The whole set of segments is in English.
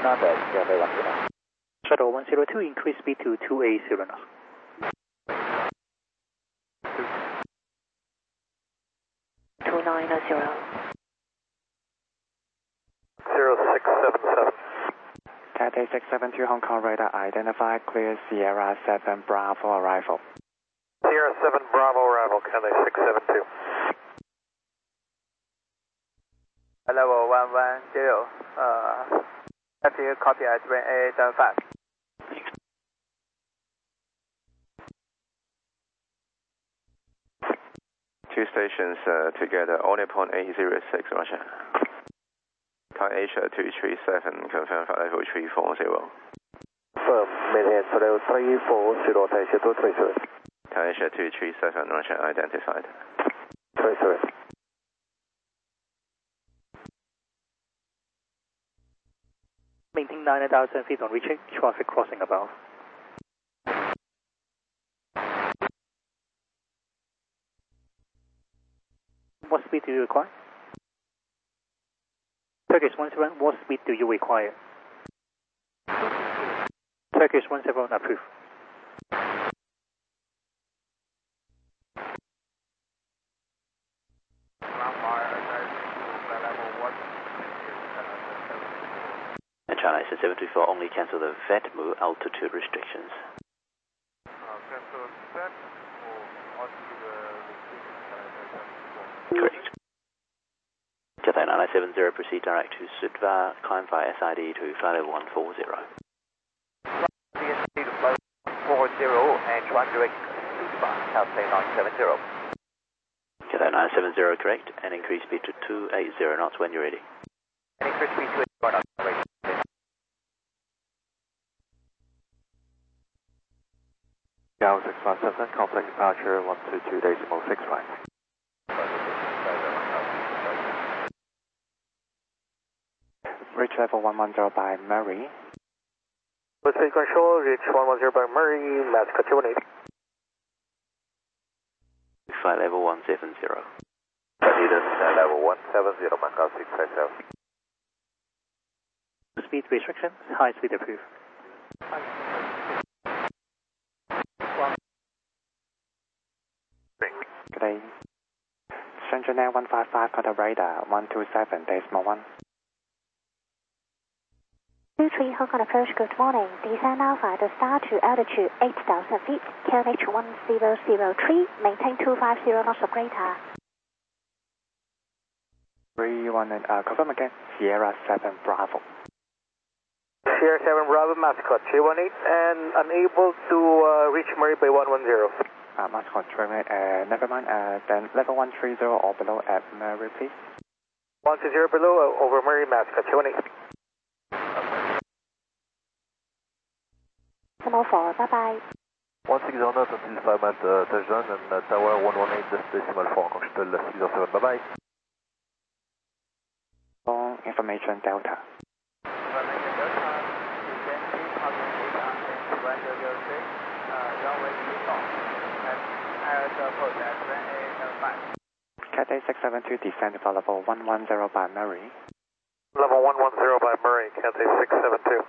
numbers, Cathay 129. Shuttle 102, increase speed to 280 knots. 290. 0677. Cathay 672 Hong Kong radar identified, clear Sierra 7 Bravo arrival. Sierra 7 Bravo arrival, Cathay 672. Level 110, FTU copy at 875. Two stations together, only upon 806, Roger. Thai Asia 237, confirm flight level 340. Firm, maintain level 340, Thai Asia 237. Thai Asia 237, Roger, identified. 37. Maintain 9,000 feet on reaching, traffic crossing above. What speed do you require? Turkish 17, what speed do you require? Turkish 17, approved. And China is 724, only cancel the VETMU altitude restrictions. Cancel that or altitude restrictions. Correct. Cathay 9970, proceed direct to Sudva, climb via SID to flight level 140. DSC to flight 40 and run direct Sudva, Cathay 970. Cathay 970, correct, and increase speed to 280 knots when you're ready. And increase speed to 81 knots. Gao 657, complex departure 122.6 right. Reach level 110 by Murray. State control, reach 110 by Murray, Mask 218. Flight level 170. Adidas, level 170, Macau 657. Speed restriction, high speed approved. Good day. Shenzhen Air 155 got a radar 127.1. 23 Hong Kong approach, good morning. Descend Alpha to start to altitude 8,000 feet, QNH 1003, maintain 250 knots of greater. 319, confirm again, Sierra 7 Bravo. Sierra 7 Bravo, Mascot 318, and unable to reach Murray by 110. Mascot 318, never mind, then level 130 or below at Murray, please. 120 below, over Murray, Mascot 218. 704, bye bye. 16 knots until 5 at touchdown and tower 118.4, Conchtel 607, bye bye. Long information Delta. Information Delta, descend 3,800, runway 2 and airport at 875. Cathay 672 descend for level 110 by Murray. Level 110 by Murray, Cathay 672.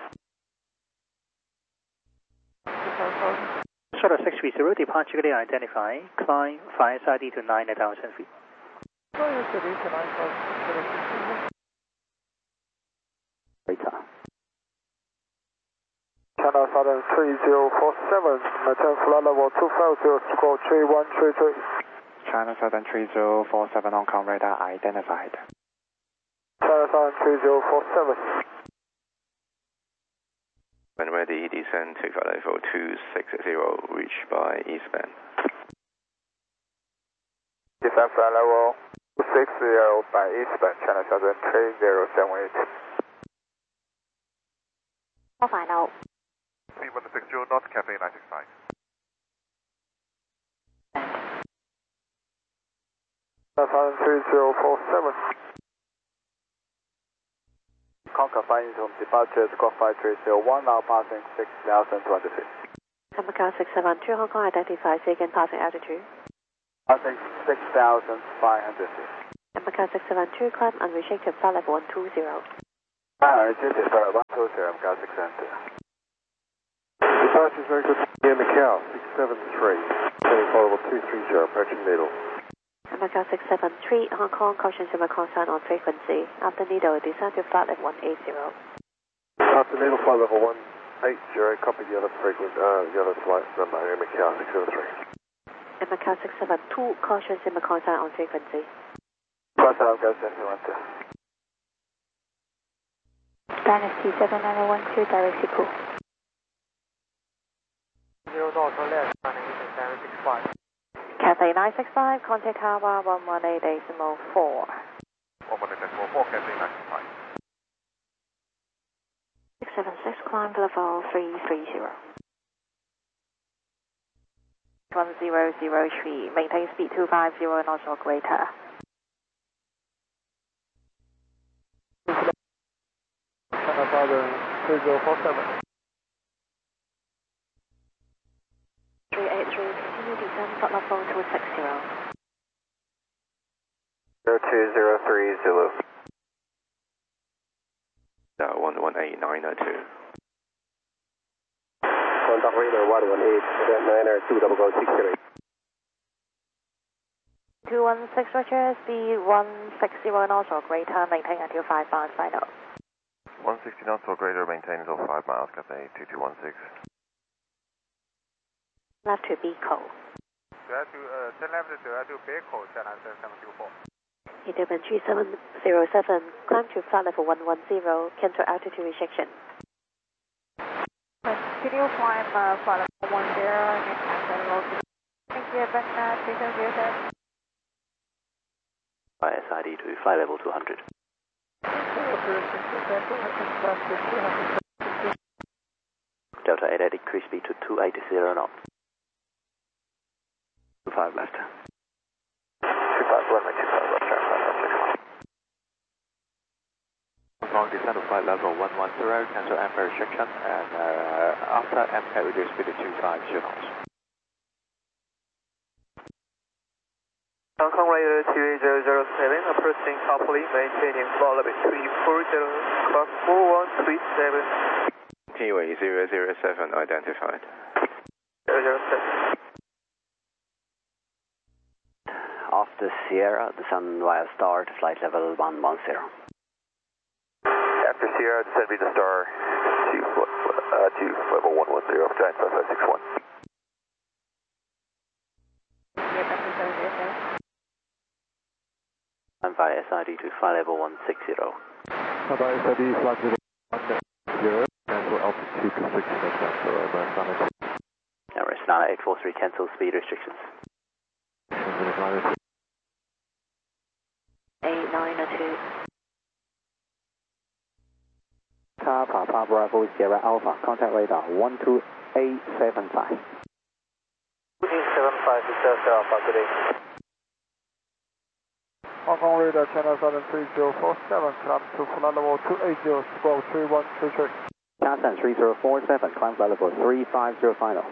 Shuttle 630, departure clear identify, climb via SID to 9,000 feet. Radar. China Southern 3047, maintain flight level 250, score 3133. China Southern 3047 Hong Kong radar identified. China Southern 3047. When ready, descend to flight level 260, reach by eastbound. Descend flight level 260 by eastbound, China Southern 3078. For final. C160 knots, Cathay 965. China Southern 3047. Concord flying from departure, squawk 5301, now passing 6,200 feet. Macau 672 Hong Kong identify, second passing altitude. Passing 6,500 feet. Macau 672 climb and recheck to flight level 120. RJ, Desire 120, MCAS 6 Center. Departure is very good near Macau, 673. Heading followable 230, approaching Needle. Macau 673, Hong Kong, caution to call sign on frequency. After Needle, descend to flight level 180. After Needle, flight level 180, copy the other flight number near Macau 673. Macau 672, caution to call sign on frequency. Cross out, MCAS 712. Dynasty 79012, direct Siku. 0 North left, running 965. Cathay 965, contact tower 118.4. 118.4, Cathay 965. 676, climb level 330. 1003, maintain speed 250 knots or greater. China Southern 3047. 383, continue descent, flight level 260. 0203 Zulu. 118902. Contact radar 118, 9020063. 216 Roger, speed 160 knots or greater, maintain until 5 miles final. 160 knots or greater, maintain until 5 miles, Cathay 2216. Left to Beco. Turn left to Beco, China 724. Ethiopian 3707, climb to flight level 110, cancel altitude restriction. Continue climb flight level 10, next time low. Thank you, station 07. By SID to flight level 200. Delta 88, increase speed to 280 knots. 25 left. 25 runway 25 left, turn 516. Hong Kong, descend to flight level 110, cancel airfare restriction, and after MCAT reduce speed to 250 knots. Hong Kong radar 28007, approaching Copley, maintaining flight level 340, clock 4137. Keyway 007 identified. 007. After Sierra, descend via star to flight level 110. After Sierra, descend via the star to level 110, Giant 5561. And via SID to flight level 160. Via SID, flight level 110, cancel altitude restriction at Americana. Americana 843, cancel speed restrictions. 8902. Papa Bravo Sierra Alpha, contact radar 12875. 275, Delta Alpha, good day. Hong Kong radar, China Southern 3047, climb to flight level 280, squawk 3133. China Southern 3047, climb flight level 350 final.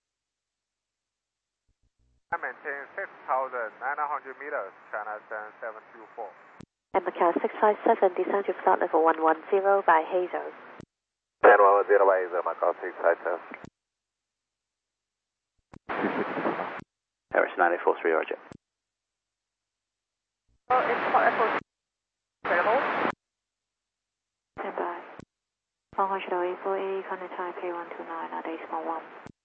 I maintain 6,900 meters, China 724. And Macau 657, descend to flight level 110 by Hazel. 110 by Hazel, Macau 657. Harris 943, Roger. It's flight level available. Stand by. 184A, contact Taipei 129 at 8.1.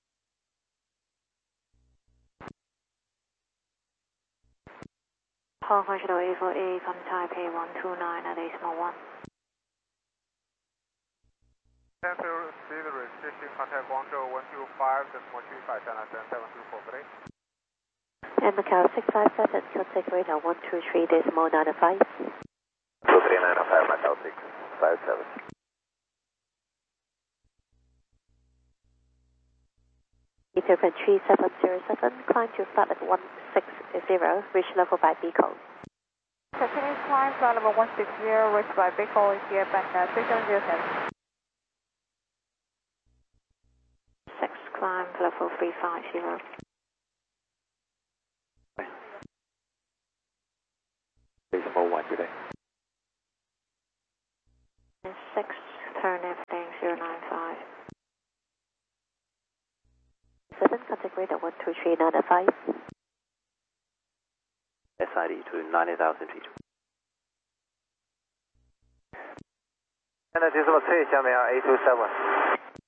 Hong Kong Shadow 84A, contact Taipei 129 at 8.1. Cancel speed restriction, contact Guangzhou 125.35, China 724, good day. And Macau 657, contact radar 123.95. 23905, Macau 657. Ethiopian 3707, climb to flight level 160, reach level by Beco. Continue climb flight level 160, reached by Beco, Ethiopian 3707. 6, climb level 350. Reasonable 1 today. 095. 7, contact radar 12395. SID to 90,000 feet. 现在就是我吹下面啊 827